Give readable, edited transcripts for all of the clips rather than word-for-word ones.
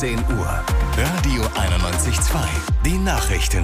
10 Uhr. Radio 91.2. Die Nachrichten.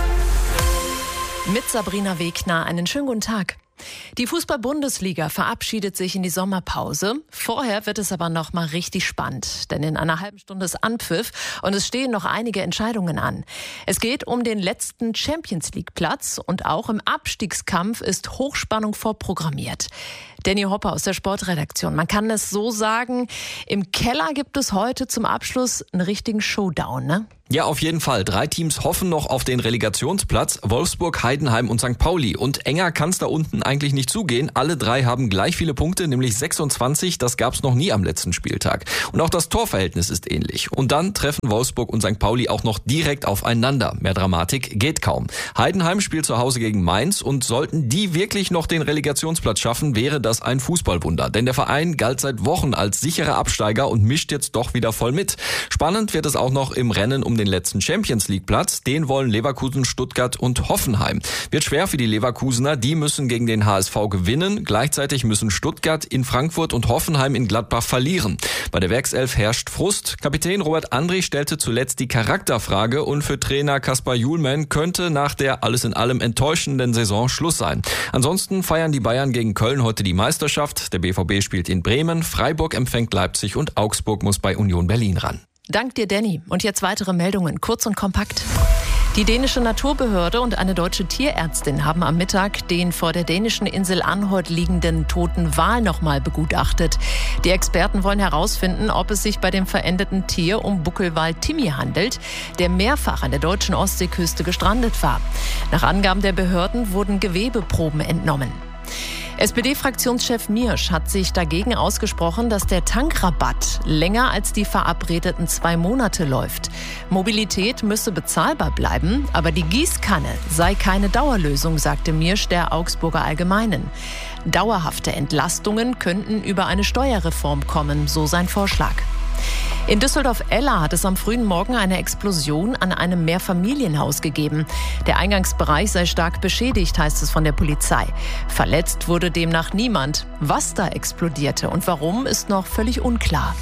Mit Sabrina Wegner einen schönen guten Tag. Die Fußball-Bundesliga verabschiedet sich in die Sommerpause. Vorher wird es aber noch mal richtig spannend, denn in einer halben Stunde ist Anpfiff und es stehen noch einige Entscheidungen an. Es geht um den letzten Champions-League-Platz und auch im Abstiegskampf ist Hochspannung vorprogrammiert. Danny Hopper aus der Sportredaktion. Man kann es so sagen, im Keller gibt es heute zum Abschluss einen richtigen Showdown, ne? Ja, auf jeden Fall. 3 Teams hoffen noch auf den Relegationsplatz. Wolfsburg, Heidenheim und St. Pauli. Und enger kann es da unten eigentlich nicht zugehen. Alle 3 haben gleich viele Punkte, nämlich 26. Das gab es noch nie am letzten Spieltag. Und auch das Torverhältnis ist ähnlich. Und dann treffen Wolfsburg und St. Pauli auch noch direkt aufeinander. Mehr Dramatik geht kaum. Heidenheim spielt zu Hause gegen Mainz und sollten die wirklich noch den Relegationsplatz schaffen, wäre das ein Fußballwunder. Denn der Verein galt seit Wochen als sicherer Absteiger und mischt jetzt doch wieder voll mit. Spannend wird es auch noch im Rennen um den letzten Champions-League-Platz. Den wollen Leverkusen, Stuttgart und Hoffenheim. Wird schwer für die Leverkusener. Die müssen gegen den HSV gewinnen. Gleichzeitig müssen Stuttgart in Frankfurt und Hoffenheim in Gladbach verlieren. Bei der Werkself herrscht Frust. Kapitän Robert Andrich stellte zuletzt die Charakterfrage und für Trainer Kaspar Hjulmand könnte nach der alles in allem enttäuschenden Saison Schluss sein. Ansonsten feiern die Bayern gegen Köln heute die Meisterschaft. Der BVB spielt in Bremen, Freiburg empfängt Leipzig und Augsburg muss bei Union Berlin ran. Dank dir, Danny. Und jetzt weitere Meldungen, kurz und kompakt. Die dänische Naturbehörde und eine deutsche Tierärztin haben am Mittag den vor der dänischen Insel Anholt liegenden toten Wal nochmal begutachtet. Die Experten wollen herausfinden, ob es sich bei dem verendeten Tier um Buckelwal Timmy handelt, der mehrfach an der deutschen Ostseeküste gestrandet war. Nach Angaben der Behörden wurden Gewebeproben entnommen. SPD-Fraktionschef Miersch hat sich dagegen ausgesprochen, dass der Tankrabatt länger als die verabredeten 2 Monate läuft. Mobilität müsse bezahlbar bleiben, aber die Gießkanne sei keine Dauerlösung, sagte Miersch der Augsburger Allgemeinen. Dauerhafte Entlastungen könnten über eine Steuerreform kommen, so sein Vorschlag. In Düsseldorf-Eller hat es am frühen Morgen eine Explosion an einem Mehrfamilienhaus gegeben. Der Eingangsbereich sei stark beschädigt, heißt es von der Polizei. Verletzt wurde demnach niemand. Was da explodierte und warum, ist noch völlig unklar.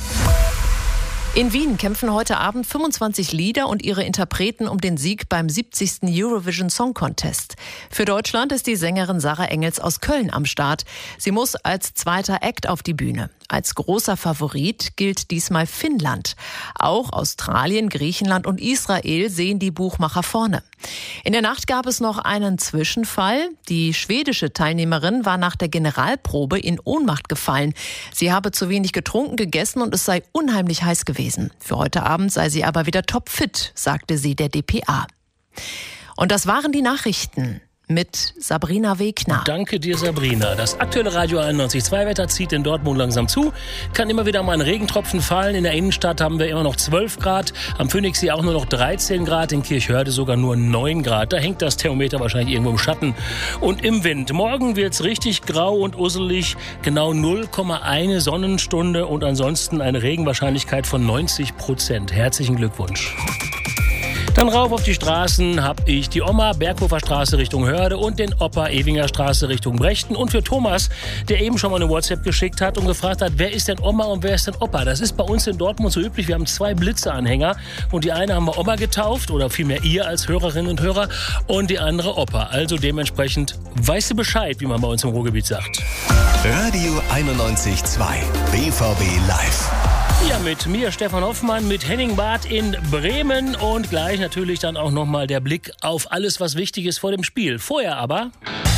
In Wien kämpfen heute Abend 25 Lieder und ihre Interpreten um den Sieg beim 70. Eurovision Song Contest. Für Deutschland ist die Sängerin Sarah Engels aus Köln am Start. Sie muss als zweiter Act auf die Bühne. Als großer Favorit gilt diesmal Finnland. Auch Australien, Griechenland und Israel sehen die Buchmacher vorne. In der Nacht gab es noch einen Zwischenfall. Die schwedische Teilnehmerin war nach der Generalprobe in Ohnmacht gefallen. Sie habe zu wenig getrunken, gegessen und es sei unheimlich heiß gewesen. Für heute Abend sei sie aber wieder topfit, sagte sie der dpa. Und das waren die Nachrichten mit Sabrina Wegner. Danke dir, Sabrina. Das aktuelle Radio 91.2 Wetter zieht in Dortmund langsam zu. Kann immer wieder mal ein Regentropfen fallen. In der Innenstadt haben wir immer noch 12 Grad. Am Phoenixsee auch nur noch 13 Grad. In Kirchhörde sogar nur 9 Grad. Da hängt das Thermometer wahrscheinlich irgendwo im Schatten und im Wind. Morgen wird's richtig grau und usselig. Genau 0,1 Sonnenstunde und ansonsten eine Regenwahrscheinlichkeit von 90%. Herzlichen Glückwunsch. Dann rauf auf die Straßen habe ich die Oma Berghofer Straße Richtung Hörde und den Opa Ewinger Straße Richtung Brechten. Und für Thomas, der eben schon mal eine WhatsApp geschickt hat und gefragt hat, wer ist denn Oma und wer ist denn Opa? Das ist bei uns in Dortmund so üblich. Wir haben 2 Blitzeanhänger und die eine haben wir Oma getauft oder vielmehr ihr als Hörerinnen und Hörer und die andere Opa. Also dementsprechend weißt du Bescheid, wie man bei uns im Ruhrgebiet sagt. Radio 91.2 BVB Live. Ja, mit mir, Stefan Hoffmann, mit Henning Barth in Bremen und gleich natürlich dann auch nochmal der Blick auf alles, was wichtig ist vor dem Spiel. Vorher aber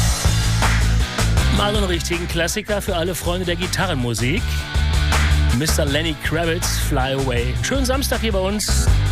mal einen richtigen Klassiker für alle Freunde der Gitarrenmusik. Mr. Lenny Kravitz, Fly Away. Schönen Samstag hier bei uns.